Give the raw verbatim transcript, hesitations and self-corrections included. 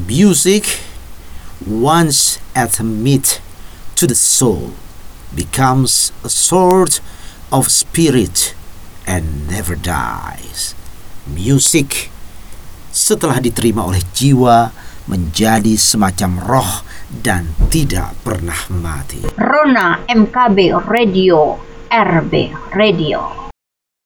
Music, once admitted to the soul, becomes a sort of spirit and never dies. Music, setelah diterima oleh jiwa, menjadi semacam roh dan tidak pernah mati. Rona M K B Radio, R B Radio.